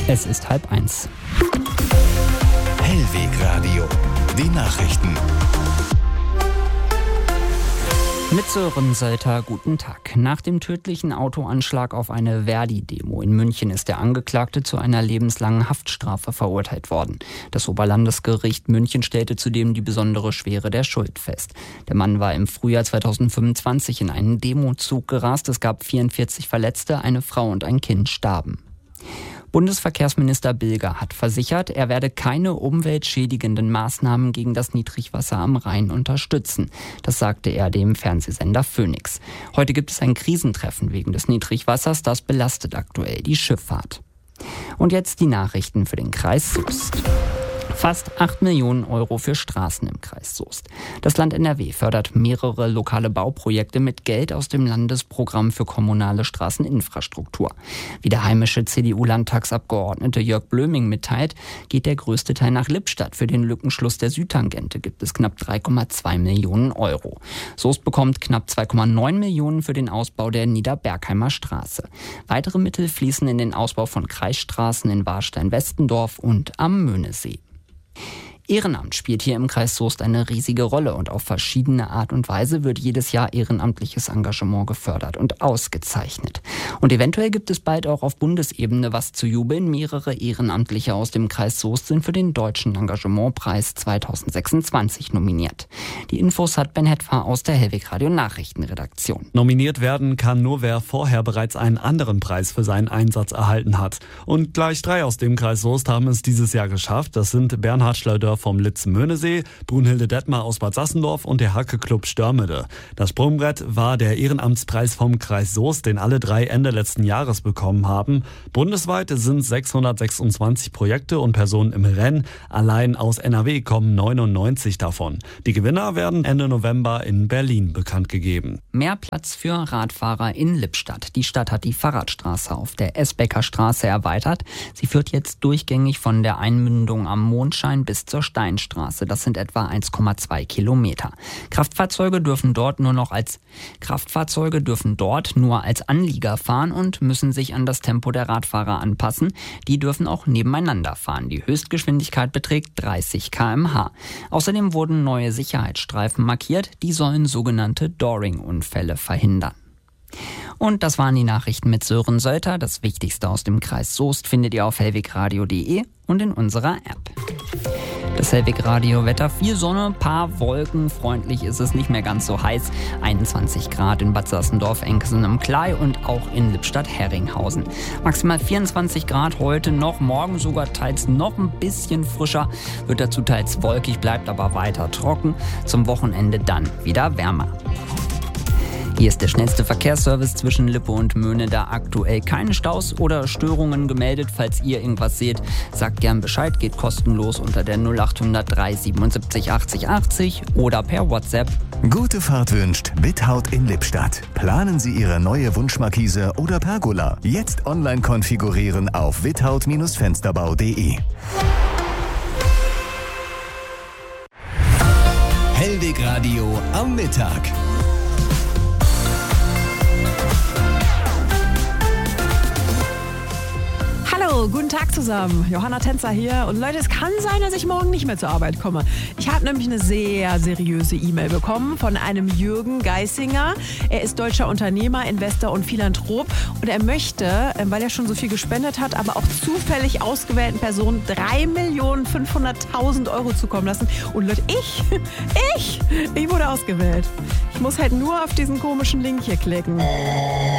Es ist 12:30. Hellwegradio, die Nachrichten. Mit Sören Sölter, guten Tag. Nach dem tödlichen Autoanschlag auf eine Verdi-Demo in München ist der Angeklagte zu einer lebenslangen Haftstrafe verurteilt worden. Das Oberlandesgericht München stellte zudem die besondere Schwere der Schuld fest. Der Mann war im Frühjahr 2025 in einen Demozug gerast. Es gab 44 Verletzte, eine Frau und ein Kind starben. Bundesverkehrsminister Bilger hat versichert, er werde keine umweltschädigenden Maßnahmen gegen das Niedrigwasser am Rhein unterstützen. Das sagte er dem Fernsehsender Phoenix. Heute gibt es ein Krisentreffen wegen des Niedrigwassers, das belastet aktuell die Schifffahrt. Und jetzt die Nachrichten für den Kreis Soest. Fast 8 Millionen Euro für Straßen im Kreis Soest. Das Land NRW fördert mehrere lokale Bauprojekte mit Geld aus dem Landesprogramm für kommunale Straßeninfrastruktur. Wie der heimische CDU-Landtagsabgeordnete Jörg Blöming mitteilt, geht der größte Teil nach Lippstadt. Für den Lückenschluss der Südtangente gibt es knapp 3,2 Millionen Euro. Soest bekommt knapp 2,9 Millionen für den Ausbau der Niederbergheimer Straße. Weitere Mittel fließen in den Ausbau von Kreisstraßen in Warstein-Westendorf und am Möhnesee. Ehrenamt spielt hier im Kreis Soest eine riesige Rolle und auf verschiedene Art und Weise wird jedes Jahr ehrenamtliches Engagement gefördert und ausgezeichnet. Und eventuell gibt es bald auch auf Bundesebene was zu jubeln. Mehrere Ehrenamtliche aus dem Kreis Soest sind für den Deutschen Engagementpreis 2026 nominiert. Die Infos hat Ben Hetfer aus der Hellwegradio Nachrichtenredaktion. Nominiert werden kann nur wer vorher bereits einen anderen Preis für seinen Einsatz erhalten hat. Und gleich 3 aus dem Kreis Soest haben es dieses Jahr geschafft. Das sind Bernhard Schlöder vom Litz-Möhnesee, Brunhilde Detmar aus Bad Sassendorf und der Hacke-Club Störmede. Das Sprungbrett war der Ehrenamtspreis vom Kreis Soest, den alle 3 Ende letzten Jahres bekommen haben. Bundesweit sind 626 Projekte und Personen im Rennen. Allein aus NRW kommen 99 davon. Die Gewinner werden Ende November in Berlin bekannt gegeben. Mehr Platz für Radfahrer in Lippstadt. Die Stadt hat die Fahrradstraße auf der Esbecker Straße erweitert. Sie führt jetzt durchgängig von der Einmündung am Mondschein bis zur Steinstraße. Das sind etwa 1,2 Kilometer. Kraftfahrzeuge dürfen dort nur als Anlieger fahren und müssen sich an das Tempo der Radfahrer anpassen. Die dürfen auch nebeneinander fahren. Die Höchstgeschwindigkeit beträgt 30 km/h. Außerdem wurden neue Sicherheitsstreifen markiert. Die sollen sogenannte Dooring-Unfälle verhindern. Und das waren die Nachrichten mit Sören Sölter. Das Wichtigste aus dem Kreis Soest findet ihr auf hellwegradio.de und in unserer App. Das Hellwegradio-Wetter, viel Sonne, paar Wolken, freundlich ist es, nicht mehr ganz so heiß. 21 Grad in Bad Sassendorf, Enkesen am Klei und auch in Lippstadt-Herringhausen. Maximal 24 Grad heute noch, morgen sogar teils noch ein bisschen frischer. Wird dazu teils wolkig, bleibt aber weiter trocken. Zum Wochenende dann wieder wärmer. Hier ist der schnellste Verkehrsservice zwischen Lippe und Möhne. Da aktuell keine Staus oder Störungen gemeldet. Falls ihr irgendwas seht, sagt gern Bescheid. Geht kostenlos unter der 0800 377 80 80 oder per WhatsApp. Gute Fahrt wünscht Without in Lippstadt. Planen Sie Ihre neue Wunschmarkise oder Pergola. Jetzt online konfigurieren auf without-fensterbau.de. Hellwegradio am Mittag. Hallo, guten Tag zusammen. Johanna Tänzer hier. Und Leute, es kann sein, dass ich morgen nicht mehr zur Arbeit komme. Ich habe nämlich eine sehr seriöse E-Mail bekommen von einem Jürgen Geisinger. Er ist deutscher Unternehmer, Investor und Philanthrop. Und er möchte, weil er schon so viel gespendet hat, aber auch zufällig ausgewählten Personen 3.500.000 Euro zukommen lassen. Und Leute, ich wurde ausgewählt. Ich muss halt nur auf diesen komischen Link hier klicken.